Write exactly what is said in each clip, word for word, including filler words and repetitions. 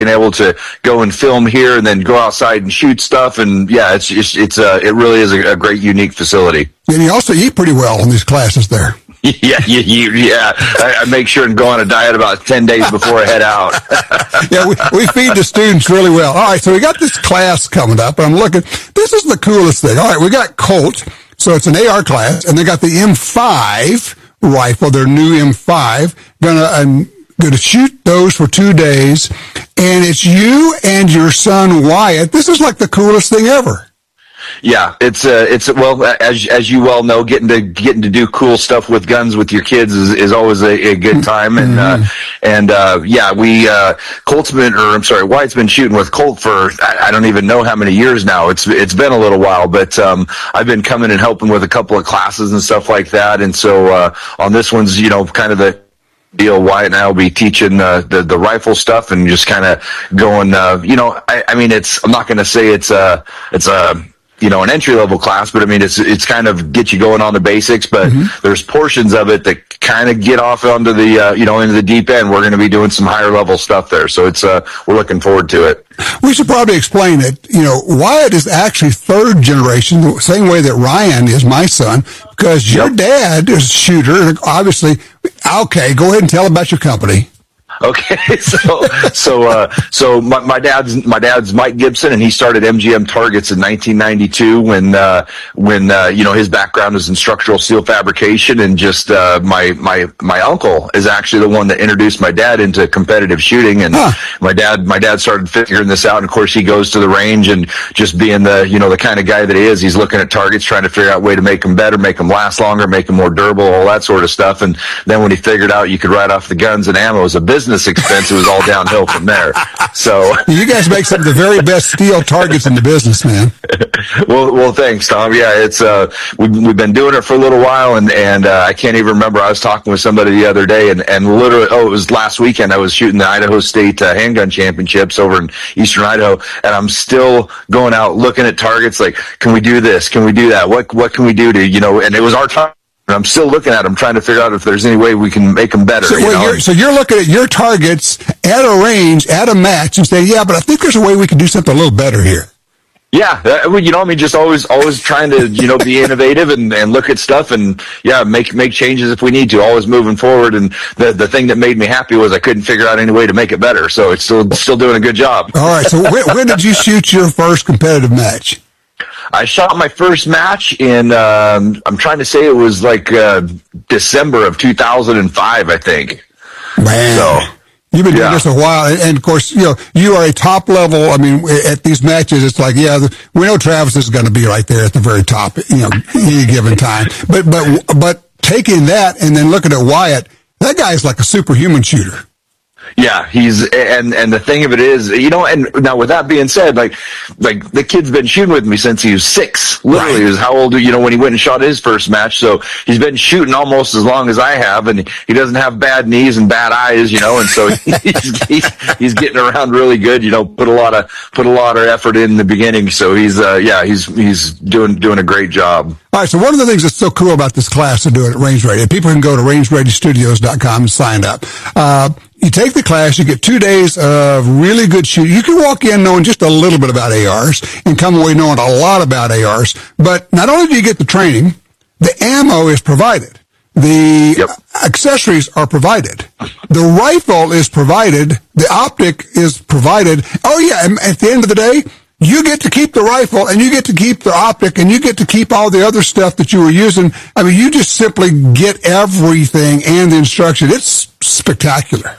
able to go and film here and then go outside and shoot stuff. And yeah, it's it's, it's uh, it really is a, a great, unique facility. And you also eat pretty well in these classes there. Yeah, you, you, yeah. I, I make sure and go on a diet about ten days before I head out. Yeah, we, we feed the students really well. All right, so we got this class coming up. I'm looking. This is the coolest thing. All right, we got Colt, so it's an A R class, and they got the M five rifle, their new M five. Gonna um, gonna shoot those for two days, and it's you and your son Wyatt. This is like the coolest thing ever. Yeah, it's uh, it's well, as as you well know, getting to getting to do cool stuff with guns with your kids is, is always a, a good time, and mm-hmm. uh, and uh, yeah, we uh, Colt's been, or I'm sorry, Wyatt's been shooting with Colt for I, I don't even know how many years now. It's it's been a little while, but um, I've been coming and helping with a couple of classes and stuff like that, and so uh, on this one's you know kind of the deal. Wyatt and I will be teaching uh, the the rifle stuff and just kind of going. Uh, you know, I, I mean, it's I'm not going to say it's a it's a you know, an entry-level class, but I mean, it's, it's kind of get you going on the basics, but mm-hmm. there's portions of it that kind of get off onto the, uh, you know, into the deep end. We're going to be doing some higher level stuff there. So it's, uh, we're looking forward to it. We should probably explain that, you know, Wyatt is actually third generation, the same way that Ryan is my son, because your yep. dad is a shooter. Obviously, okay, go ahead and tell about your company. Okay, so so uh, so my, my dad's my dad's Mike Gibson, and he started M G M Targets in nineteen ninety-two when uh, when uh, you know his background is in structural steel fabrication, and just uh, my my my uncle is actually the one that introduced my dad into competitive shooting, and huh. my dad my dad started figuring this out, and of course he goes to the range and just being the you know the kind of guy that he is, he's looking at targets, trying to figure out a way to make them better, make them last longer, make them more durable, all that sort of stuff, and then when he figured out you could write off the guns and ammo as a business expense, it was all downhill from there. So you guys make some of the very best steel targets in the business, man. well, well, thanks, Tom. Yeah, it's uh, we've we've been doing it for a little while, and and uh, I can't even remember. I was talking with somebody the other day, and and literally, oh, it was last weekend. I was shooting the Idaho State uh, Handgun Championships over in Eastern Idaho, and I'm still going out looking at targets. Like, can we do this? Can we do that? What what can we do to you know? And it was our time. I'm still looking at them, trying to figure out if there's any way we can make them better. So, you well, know? you're, so you're looking at your targets at a range, at a match, and saying, yeah, but I think there's a way we can do something a little better here. Yeah, uh, you know, I mean, just always, always trying to, you know, be innovative and, and look at stuff and, yeah, make make changes if we need to. Always moving forward. And the the thing that made me happy was I couldn't figure out any way to make it better. So it's still still doing a good job. All right. So when, when did you shoot your first competitive match? I shot my first match in, um, I'm trying to say it was like uh, December of two thousand five, I think. Man, so, you've been doing yeah. this a while. And, and, of course, you know, you are a top level. I mean, at these matches, it's like, yeah, the, we know Travis is going to be right there at the very top, you know, any given time. But, but, but taking that and then looking at Wyatt, that guy is like a superhuman shooter. Yeah, he's, and, and the thing of it is, you know, and now with that being said, like, like the kid's been shooting with me since he was six, literally. Right. Is how old, you know, when he went and shot his first match. So he's been shooting almost as long as I have, and he doesn't have bad knees and bad eyes, you know, and so he's, he's, he's getting around really good, you know, put a lot of, put a lot of effort in the beginning. So he's, uh, yeah, he's, he's doing, doing a great job. All right, so one of the things that's so cool about this class to do it at Range Ready, people can go to range ready studios dot com and sign up. Uh, you take the class, you get two days of really good shooting. You can walk in knowing just a little bit about A Rs and come away knowing a lot about A Rs. But not only do you get the training, the ammo is provided. The yep. accessories are provided. The rifle is provided. The optic is provided. Oh, yeah, and at the end of the day, you get to keep the rifle, and you get to keep the optic, and you get to keep all the other stuff that you were using. I mean, you just simply get everything and the instruction. It's spectacular.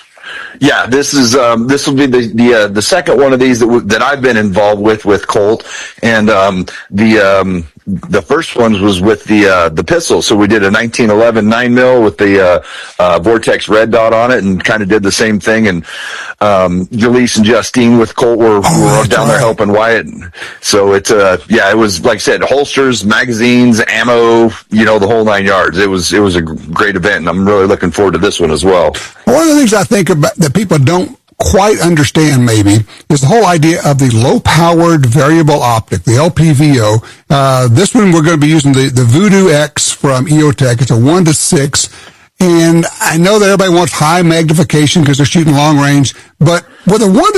Yeah, this is um, this will be the the uh, the second one of these that w- that I've been involved with with Colt, and um, the um, the first one was with the uh, the pistol. So we did a nineteen eleven nine mil with the uh, uh, Vortex red dot on it, and kind of did the same thing. And um, Jaleese and Justine with Colt were, oh, were down there right. helping Wyatt. So it's uh yeah, it was like I said, holsters, magazines, ammo, you know, the whole nine yards. It was it was a great event, and I'm really looking forward to this one as well. One of the things I think about that people don't quite understand maybe is the whole idea of the low-powered variable optic, the L P V O. Uh, this one we're going to be using the, the Voodoo X from E O Tech. It's a one to six. And I know that everybody wants high magnification because they're shooting long range, but whether one